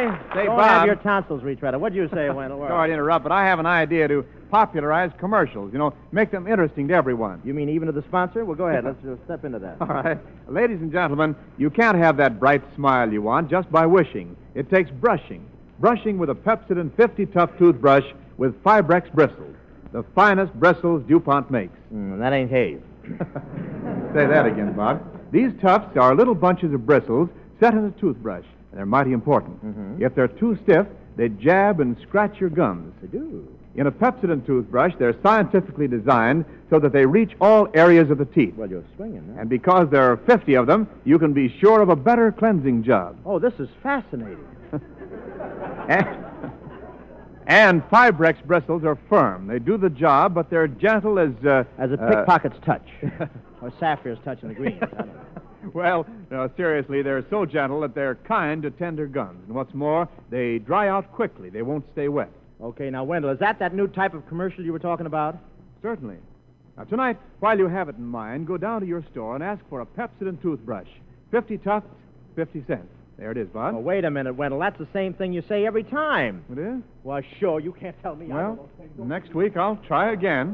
Say, Don't Bob. have your tonsils retreaded. What'd you say, Wendell? Sorry to interrupt, but I have an idea to popularize commercials. Make them interesting to everyone. You mean even to the sponsor? Well, go ahead. Let's just step into that. All right. Ladies and gentlemen, you can't have that bright smile you want just by wishing. It takes brushing. Brushing with a Pepsodent 50 Tough toothbrush with Fibrex bristles. The finest bristles DuPont makes. That ain't Hayes. Say that again, Bob. These tufts are little bunches of bristles set in a toothbrush. They're mighty important. Mm-hmm. If they're too stiff, they jab and scratch your gums. They do. In a Pepsodent toothbrush, they're scientifically designed so that they reach all areas of the teeth. Well, you're swinging, huh? And because there are 50 of them, you can be sure of a better cleansing job. Oh, this is fascinating. And Fibrex bristles are firm. They do the job, but they're gentle as a pickpocket's touch. Or Sapphire's touch in the greens. I don't know. Well, no, seriously, they're so gentle that they're kind to tender gums. And what's more, they dry out quickly. They won't stay wet. Okay, now, Wendell, is that new type of commercial you were talking about? Certainly. Now, tonight, while you have it in mind, go down to your store and ask for a Pepsodent toothbrush. 50 tufts, 50 cents. There it is, Bob. Oh, wait a minute, Wendell. That's the same thing you say every time. It is? Well, sure. You can't tell me. Well, next week I'll try again.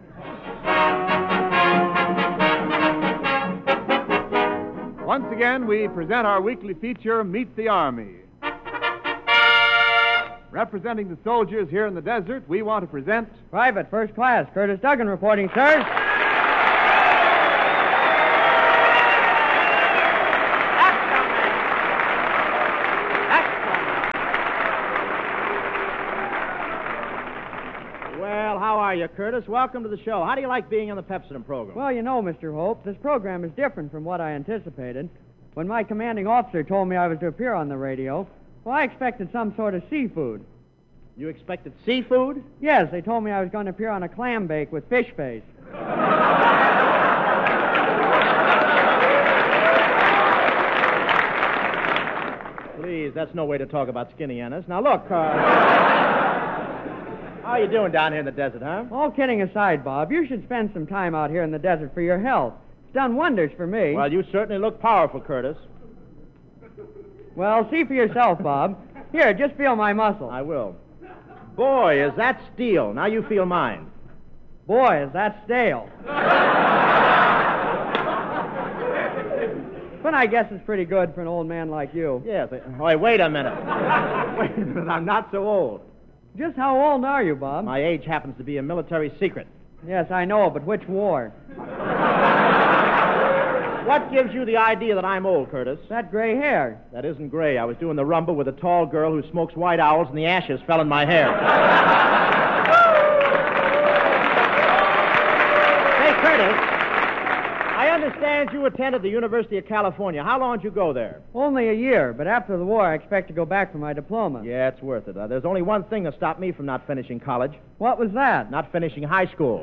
Once again, we present our weekly feature, Meet the Army. Representing the soldiers here in the desert, we want to present... Private First Class Curtis Duggan reporting, sir. Well, how are you, Curtis? Welcome to the show. How do you like being on the Pepsodent program? Well, you know, Mr. Hope, this program is different from what I anticipated. When my commanding officer told me I was to appear on the radio, well, I expected some sort of seafood. You expected seafood? Yes, they told me I was going to appear on a clam bake with fish face. Please, that's no way to talk about Skinny Ennis. Now, look, how you doing down here in the desert, huh? All kidding aside, Bob, you should spend some time out here in the desert for your health. It's done wonders for me. Well, you certainly look powerful, Curtis. Well, see for yourself, Bob. Here, just feel my muscle. I will. Boy, is that steel. Now you feel mine. Boy, is that stale. But I guess it's pretty good for an old man like you. Yes. Wait a minute. Wait a minute. I'm not so old. Just how old are you, Bob? My age happens to be a military secret. Yes, I know, but which war? What gives you the idea that I'm old, Curtis? That gray hair. That isn't gray. I was doing the rumba with a tall girl who smokes white owls, and the ashes fell in my hair. Hey, Curtis, I understand you attended the University of California. How long did you go there? Only a year, but after the war, I expect to go back for my diploma. Yeah, it's worth it. There's only one thing that stopped me from not finishing college. What was that? Not finishing high school.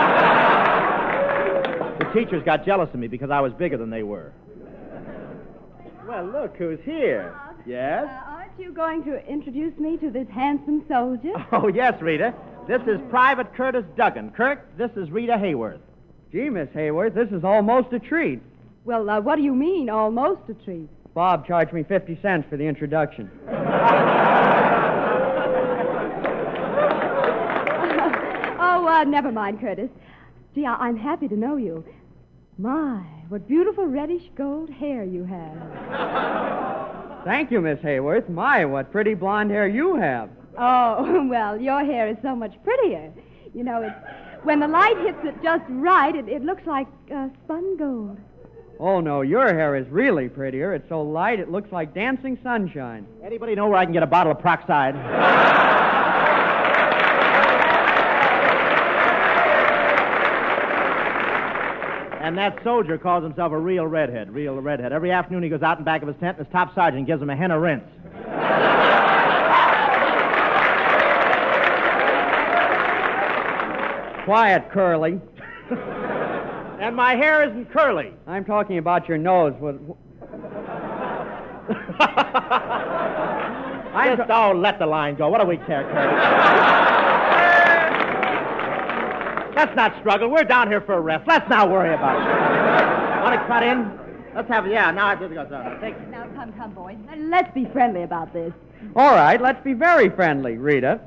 The teachers got jealous of me because I was bigger than they were. Well, look who's here. Bob, Yes? aren't you going to introduce me to this handsome soldier? Oh, yes, Rita. This is Private Curtis Duggan. Kirk, this is Rita Hayworth. Gee, Miss Hayworth, this is almost a treat. Well, what do you mean, almost a treat? Bob charged me 50 cents for the introduction. Never mind, Curtis. Gee, I'm happy to know you. My, what beautiful reddish gold hair you have. Thank you, Miss Hayworth. My, what pretty blonde hair you have. Oh, well, your hair is so much prettier. You know, when the light hits it just right, it looks like spun gold. Oh, no, your hair is really prettier. It's so light it looks like dancing sunshine. Anybody know where I can get a bottle of peroxide? And that soldier calls himself a real redhead. Every afternoon he goes out in back of his tent and his top sergeant gives him a henna rinse. Quiet, Curly. And my hair isn't curly. I'm talking about your nose. Let the line go. What do we care, Curtis? Let's not struggle. We're down here for a rest. Let's not worry about it. Want to cut in? Let's have it. Yeah, now I have to go. Now, come, boys. Let's be friendly about this. All right, let's be very friendly, Rita.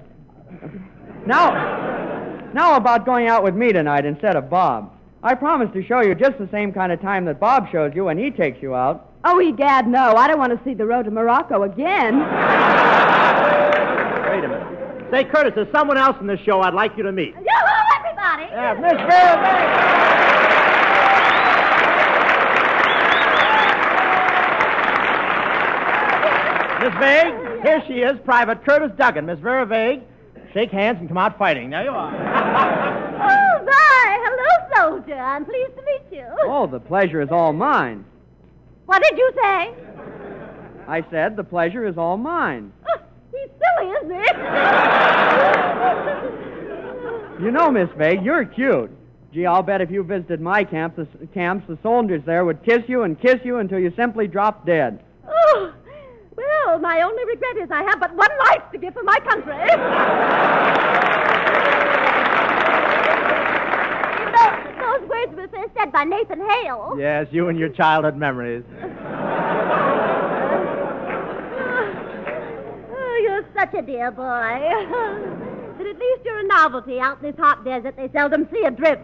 Now about going out with me tonight instead of Bob. I promise to show you just the same kind of time that Bob shows you when he takes you out. Oh, egad, no. I don't want to see the road to Morocco again. Wait a minute. Say, Curtis, there's someone else in this show I'd like you to meet. Yoo-hoo, everybody! Yeah, Miss Vera Vague. Miss Vague, here she is, Private Curtis Duggan. Miss Vera Vague, shake hands and come out fighting. There you are. Oh, my! Hello, soldier. I'm pleased to meet you. Oh, the pleasure is all mine. What did you say? I said the pleasure is all mine. He's silly, isn't he? You know, Miss Vague, you're cute. Gee, I'll bet if you visited my camps, the soldiers there would kiss you until you simply dropped dead. Oh, well, my only regret is I have but one life to give for my country. Those words were first said by Nathan Hale. Yes, you and your childhood memories. Oh, you're such a dear boy. But at least you're a novelty. Out in this hot desert, they seldom see a drip.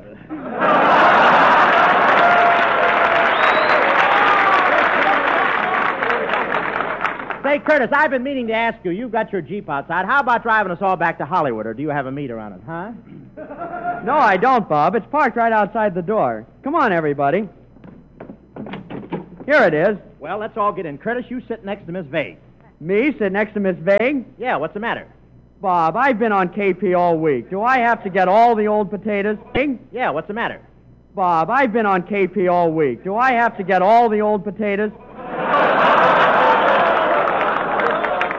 Say, Curtis, I've been meaning to ask you. You've got your Jeep outside. How about driving us all back to Hollywood, or do you have a meter on it, huh? No, I don't, Bob. It's parked right outside the door. Come on, everybody. Here it is. Well, let's all get in. Curtis, you sit next to Miss Vague. Me sit next to Miss Vague? Yeah, what's the matter? Bob, I've been on KP all week. Do I have to get all the old potatoes? Yeah, what's the matter? Bob, I've been on KP all week. Do I have to get all the old potatoes?